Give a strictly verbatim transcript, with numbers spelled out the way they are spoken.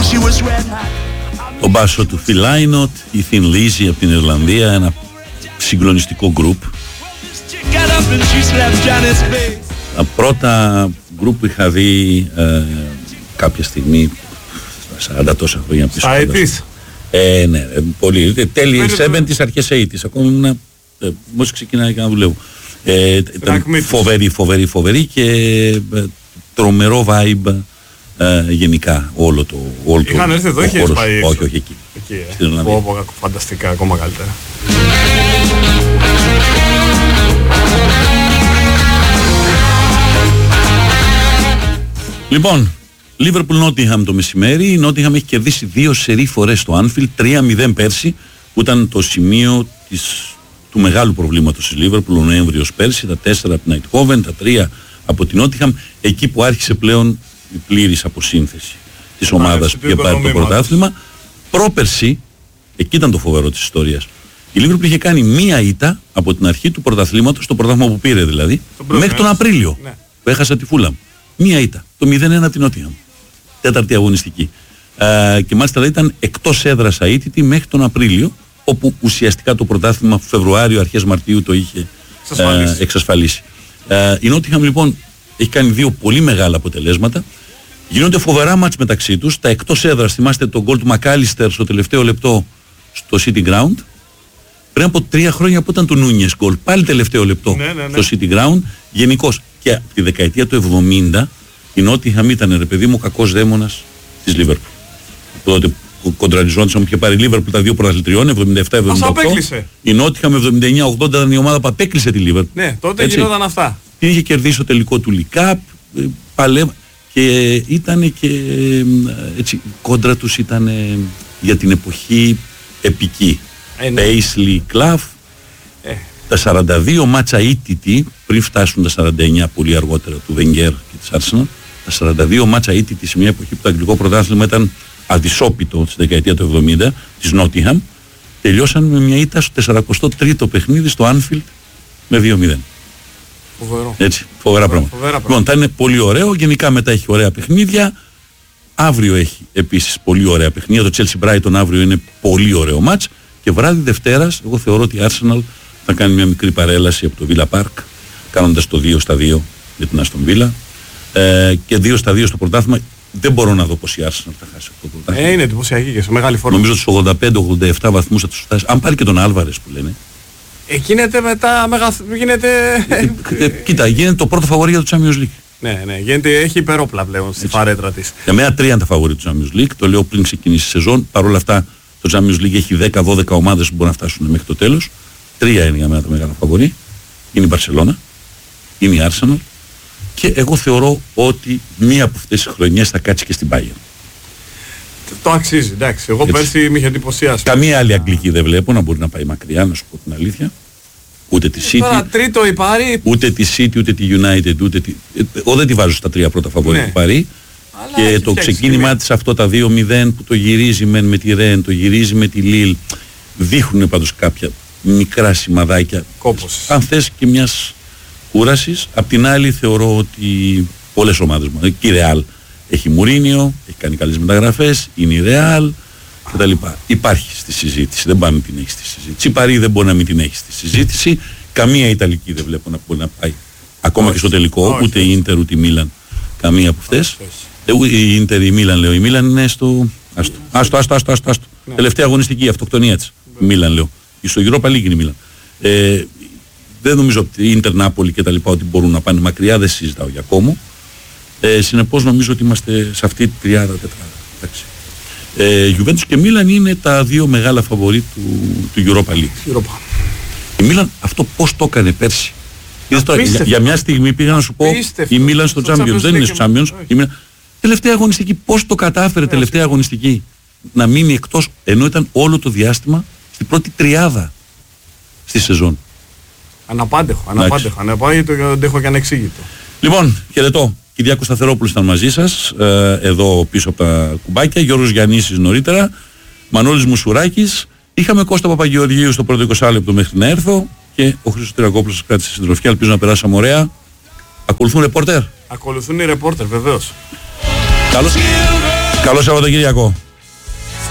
Το μπάσο του Phil Lynott, η Thin Lizzy από την Ιρλανδία, ένα συγκλονιστικό γκρουπ. Τα πρώτα γκρουπ που είχα δει ε, κάποια στιγμή σαράντα τόσα χρόνια πίσω. Αετής. Ε, ναι, πολύ. Τέλη εβδομήντα, αρχές ογδόντα. Ακόμα ήμουν, ε, μόλις ξεκινάει και να δουλεύω. Ε, ήταν φοβερή, φοβερή, φοβερή και ε, τρομερό vibe ε, γενικά όλο το όλο Είχαν το, έρθει εδώ, είχες πάει έξω? Όχι, όχι εκεί. Εκεί, ε. Πω, πω, φανταστικά, ακόμα καλύτερα. Λοιπόν, Liverpool Nottingham το μεσημέρι. Η Nottingham έχει κερδίσει δύο σερί φορές στο Anfield, τρία μηδέν πέρσι, που ήταν το σημείο της, του μεγάλου προβλήματος της Liverpool ο Νοέμβριος πέρσι, τα τέσσερα από την Eindhoven, τα τρία από την Nottingham, εκεί που άρχισε πλέον η πλήρης αποσύνθεση της ομάδας που είχε πάρει το πρωτάθλημα. Πρόπερσι, εκεί ήταν το φοβερό της ιστορίας, η Liverpool είχε κάνει μία ήττα από την αρχή του πρωταθλήματος, το πρωτάθλημα που πήρε δηλαδή, μέχρι τον Απρίλιο, ναι, που έχασε τη Fulham. Μία ήττα, το μηδέν ένα την Nottingham. Τέταρτη αγωνιστική. Ε, και μάλιστα ήταν εκτός έδρας αίτητη μέχρι τον Απρίλιο, όπου ουσιαστικά το πρωτάθλημα Φεβρουάριο, αρχές Μαρτίου το είχε ε, εξασφαλίσει. Ε, η Nottingham λοιπόν έχει κάνει δύο πολύ μεγάλα αποτελέσματα. Γίνονται φοβερά μάτς μεταξύ τους. Τα εκτός έδρας, θυμάστε τον γκολ του Μακάλιστερ στο τελευταίο λεπτό στο City Ground. Πριν από τρία χρόνια που ήταν του Νούνιες γκολ, πάλι τελευταίο λεπτό, ναι, ναι, ναι, στο City Ground. Γενικώς και από τη δεκαετία του εβδομήντα η Nottingham ήταν, ρε παιδί μου, ο κακός δαίμονας της Liverpool. Τότε που κοντραριζόντουσαν, που είχε πάρει η Liverpool τα δύο πρωταθλητριών, εβδομήντα επτά εβδομήντα οκτώ. Η Nottingham εβδομήντα εννιά ογδόντα ήταν η ομάδα που απέκλεισε τη Liverpool. Ναι, τότε έτσι γινόταν αυτά. Την είχε κερδίσει στο τελικό του League Cup, παλεύα. Και ήταν και έτσι, η κόντρα τους ήταν για την εποχή επική. Ε, ναι. Paisley, Clough, ε. τα σαράντα δύο μάτσα ήττητοι, πριν φτάσουν τα σαράντα εννιά πολύ αργότερα του Wenger και της Arsenal, τα σαράντα δύο μάτσα ήττητοι σε μια εποχή που το αγγλικό πρωτάθλημα ήταν αδυσόπιτο στη δεκαετία του εβδομήντα της Nottingham, τελειώσαν με μια ήττα στο σαραντά τρίτο παιχνίδι στο Anfield με δύο μηδέν. Φοβερό. Έτσι, φοβερά πράγματα. Λοιπόν, θα είναι πολύ ωραίο. Γενικά μετά έχει ωραία παιχνίδια. Αύριο έχει επίσης πολύ ωραία παιχνίδια. Το Chelsea Brighton αύριο είναι πολύ ωραίο μάτς. Και βράδυ Δευτέρας, εγώ θεωρώ ότι η Arsenal θα κάνει μια μικρή παρέλαση από το Villa Park, κάνοντας το δύο στα δύο για την Aston Villa. Ε, και δύο στα δύο στο πρωτάθλημα. Δεν μπορώ να δω πως η Arsenal θα χάσει αυτό το πρωτάθλημα. Ε, είναι εντυπωσιακή και σε μεγάλη φόρμα. Νομίζω τους ογδόντα πέντε ογδόντα επτά βαθμούς θα τους φτάσει. Αν πάρει και τον Άλβαρες που λένε. Ε, γίνεται μετά, μεγα... γίνεται... Ε, ε, κοίτα, γίνεται το πρώτο φαβορί για το Champions League. Ναι, ναι, γίνεται, έχει υπερόπλα πλέον στη φαρέτρα της. Για μένα τρία είναι τα φαβορί του Champions League, το λέω πριν ξεκινήσει η σεζόν. Παρ' όλα αυτά το Champions League έχει δέκα δώδεκα ομάδες που μπορούν να φτάσουν μέχρι το τέλος. Τρία είναι για μένα τα μεγάλα φαβορί. Είναι η Barcelona, είναι η Arsenal και εγώ θεωρώ ότι μία από αυτές τις χρονιές θα κάτσει και στην Bayern. Το αξίζει, εντάξει. Εγώ έτσι. Πέρσι με είχε εντυπωσιάσει. Καμία άλλη Αγγλική δεν βλέπω να μπορεί να πάει μακριά, να σου πω την αλήθεια. Ούτε τη City. Τώρα τρίτο η Πάρη. Ούτε τη City, ούτε τη United, ούτε τη... Εγώ δεν τη βάζω στα τρία πρώτα φαβορί του Πάρη. Και το ξεκίνημά της αυτό τα δύο μηδέν που το γυρίζει μεν με τη Ρεν, το γυρίζει με τη Λίλ, δείχνουν πάντως κάποια μικρά σημαδάκια. Κόπος. Αν θες και μιας κούρασης. Απ' την άλλη θεωρώ ότι πολλές ομάδες μου, και η Ρεάλ έχει Μουρίνιο, έχει κάνει καλές μεταγραφές, είναι η Ρεάλ κτλ. Υπάρχει στη συζήτηση, δεν πάμε να την έχει στη συζήτηση. Η Παρί δεν μπορεί να μην την έχει στη συζήτηση. Καμία Ιταλική δεν βλέπω να μπορεί να πάει ακόμα όχι, και στο τελικό, όχι, ούτε όχι. Η Ίντερ ούτε η Μίλαν. Καμία από αυτές. Η Ίντερ, η Μίλαν λέω. Η Μίλαν είναι στο. Άστο, άστο, άστο. άστο, άστο, άστο. Ναι. Τελευταία αγωνιστική, η αυτοκτονία της. Μίλαν λέω. Στο Europa League είναι η Μίλαν. Ε, δεν νομίζω ότι η Ίντερ, Νάπολη και τα λοιπά ότι μπορούν να πάνε μακριά, δεν συζητάω για ακόμα. Ε, συνεπώς νομίζω ότι είμαστε σε αυτή τη τριάδα τετράδα. Ε, Juventus και Μίλαν είναι τα δύο μεγάλα φαβορί του, του Europa League. Europa. Η Μίλαν αυτό πώς το έκανε πέρσι. Τώρα, για, για μια στιγμή πήγα να σου πω Πίστευτο. Η Μίλαν στο, στο Champions, δεν είναι στο Champions. Η Μίλαν, τελευταία αγωνιστική, πώς το κατάφερε yeah, τελευταία yeah. αγωνιστική να μείνει εκτός, ενώ ήταν όλο το διάστημα στην πρώτη τριάδα στη σεζόν. Αναπάντεχο, αναπάντεχο, αναπάντεχο, αντέχω και ανεξήγητο. Λοιπόν, χαιρετώ. Κυριάκος Σταθερόπουλος ήταν μαζί σας, ε, εδώ πίσω από τα κουμπάκια, Γιώργος Γιαννήσης νωρίτερα, Μανώλης Μουσουράκης, είχαμε Κώστα Παπαγεωργίου στο πρώτο είκοσι λεπτό μέχρι να έρθω και ο Χρήστος Τυρακόπουλος σας κράτησε συντροφιά, ελπίζω να περάσαμε ωραία. Ακολουθούν ρεπόρτερ. Ακολουθούν οι ρεπόρτερ, βεβαίως. Καλώς. Καλό Σαββατοκύριακο.